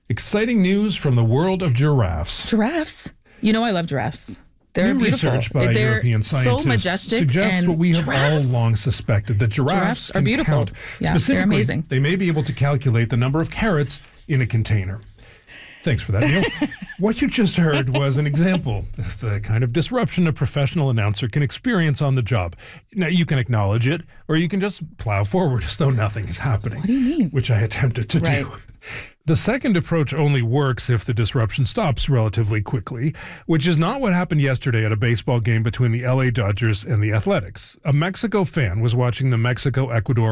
Exciting news from the world of giraffes. Giraffes? You know I love giraffes. They're New beautiful. research by They're European scientists so majestic suggests and what we have giraffes. all long suspected, that giraffes are can beautiful. count. Yeah, they're Specifically, amazing. they may be able to calculate the number of carrots in a container. Thanks for that, Neil. What you just heard was an example of the kind of disruption a professional announcer can experience on the job. Now, you can acknowledge it, or you can just plow forward as though nothing is happening. What do you mean? Which I attempted to Right. do. The second approach only works if the disruption stops relatively quickly, which is not what happened yesterday at a baseball game between the LA Dodgers and the Athletics. A Mexico fan was watching the Mexico-Ecuador